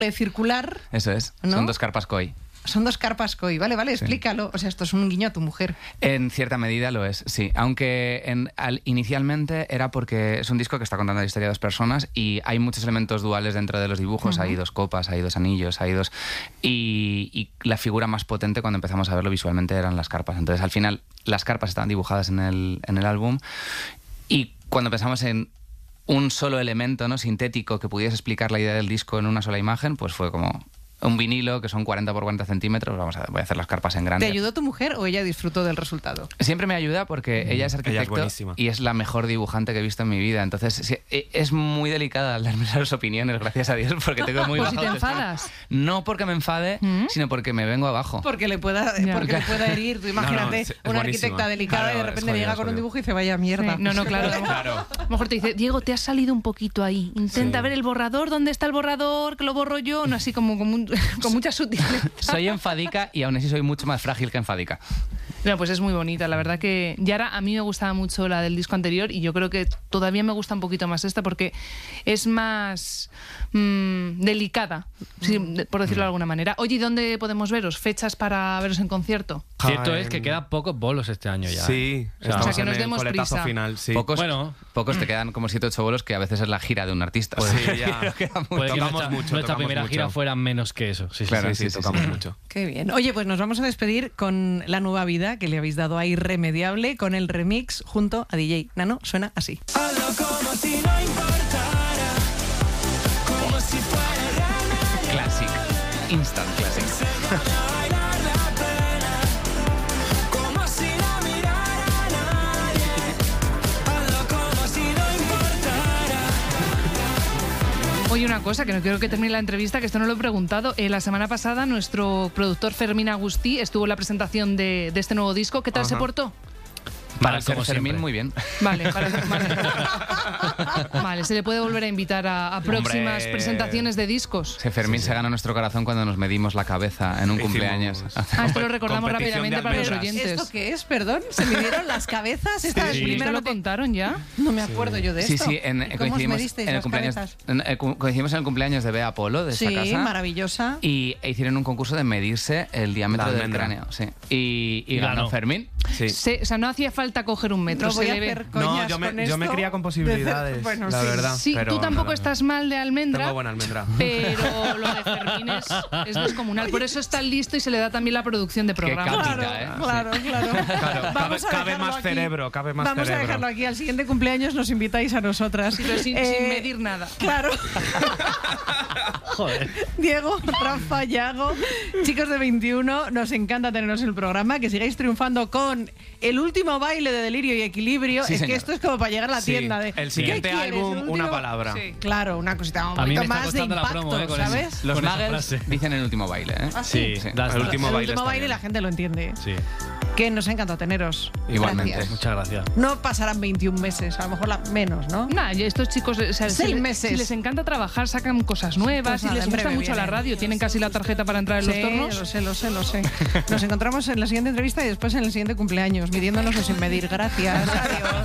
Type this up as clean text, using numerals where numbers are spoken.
circular. Eso es, ¿no? son 2 carpas koi. Son 2 carpas koi. Vale, Sí. explícalo. O sea, esto es un guiño a tu mujer. En cierta medida lo es, sí. Aunque inicialmente era porque es un disco que está contando la historia de 2 personas y hay muchos elementos duales dentro de los dibujos. Hay 2 copas, hay 2 anillos, hay 2... Y la figura más potente cuando empezamos a verlo visualmente eran las carpas. Entonces, al final, las carpas estaban dibujadas en el álbum y cuando pensamos en un solo elemento, ¿no?, sintético que pudiese explicar la idea del disco en una sola imagen, pues fue como... un vinilo que son 40 por 40 centímetros, voy a hacer las carpas en grande. ¿Te ayudó tu mujer o ella disfrutó del resultado? Siempre me ayuda porque ella es arquitecto y es la mejor dibujante que he visto en mi vida. Entonces sí, es muy delicada al darme las opiniones, gracias a Dios, porque tengo muy baja Pues si te autoestima. enfadas. No porque me enfade, sino porque me vengo abajo. Porque le pueda herir. Tú imagínate una arquitecta delicada y de repente llega con un dibujo y dice, vaya mierda. Sí, no, claro. A lo mejor te dice, Diego, te has salido un poquito ahí. Intenta ver el borrador, ¿dónde está el borrador? Que lo borro yo. No, así como con mucha sutileza. Soy enfadica y aún así soy mucho más frágil que enfadica. No, pues es muy bonita, la verdad que Yara, a mí me gustaba mucho la del disco anterior y yo creo que todavía me gusta un poquito más esta porque es más delicada, sí, por decirlo de alguna manera. Oye, ¿y dónde podemos veros? ¿Fechas para veros en concierto? Cierto es que quedan pocos bolos este año ya. Sí, o sea, que nos en el demos coletazo prisa. final, sí. Pocos te quedan como 7 o 8 bolos, que a veces es la gira de un artista. Pues sí, ya. Puede que Tocamos mucho, nuestra primera mucho. gira fuera menos que eso. Sí, Claro, Sí, tocamos mucho. Qué bien. Oye, pues nos vamos a despedir con la nueva vida que le habéis dado a Irremediable con el remix junto a DJ Nano. Suena así. Hazlo como si no importara, como si fuera Classic. Instant classic. bailar la pena, como si no mirara a nadie. Hazlo como si no importara. Oye, una cosa, que no quiero que termine la entrevista, que esto no lo he preguntado. La semana pasada nuestro productor Fermín Agustí estuvo en la presentación de este nuevo disco. ¿Qué tal se portó? Para Mal, ser como Fermín, siempre. muy bien. Vale. Vale, se le puede volver a invitar a próximas Hombre. presentaciones de discos. Que Fermín se gana nuestro corazón cuando nos medimos la cabeza en un Hicimos cumpleaños. Esto lo recordamos competición rápidamente de para los almendras. oyentes. ¿Esto qué es? Perdón, ¿se midieron las cabezas? Esta es ¿Esto primera lo contaron ya? No me acuerdo yo de Sí, esto. sí, ¿Y cómo os coincidimos medisteis en el las cumpleaños, cabezas? coincidimos en el cumpleaños de Bea Polo, de esta Sí, casa. maravillosa. Y hicieron un concurso de medirse el diámetro La del almendra. cráneo. Sí. Y Ganó. ganó Fermín. Sí. O sea, no hacía falta coger un metro. No voy se a le ve. hacer No, coñas yo con me esto. creía con posibilidades, Bueno, la sí. verdad. Sí, pero tú tampoco no. estás mal de almendra. Tengo buena almendra. Pero lo de Fermín es descomunal. Por eso está listo y se le da también la producción de programa. capita, Claro, claro. Claro, Vamos a cabe dejarlo más aquí. cerebro, cabe más Vamos a cerebro. dejarlo aquí. Al siguiente cumpleaños nos invitáis a nosotras. Pero sin medir nada. Claro. Joder. Diego, Rafa, Yago, chicos de 21, nos encanta teneros en el programa, que sigáis triunfando con el último baile de Delirio y Equilibrio. Sí, Es que señor. esto es como para llegar a la Sí, tienda. De, el siguiente ¿qué quieres? álbum, ¿El último? una palabra. Sí. Claro, una cosita un A mí poquito me está más de costando la impacto, promo, con ¿sabes? ese- Los Con esa Muggles frase. dicen el último baile, ¿eh? Sí, Sí. das- El último El baile último está baile bien. la gente lo entiende. Sí, Que nos ha encantado teneros. Igualmente. Gracias. muchas gracias. No pasarán 21 meses, a lo mejor menos, ¿no? Nah, y estos chicos, o sea, 6 si meses. si les encanta trabajar, sacan cosas nuevas Pues y nada, les en gusta breve mucho la vienen. radio. Tienen casi la tarjeta para entrar en los Sí, tornos. lo sé. Nos encontramos en la siguiente entrevista y después en el siguiente cumpleaños, midiéndonos o sin medir. Gracias. Adiós.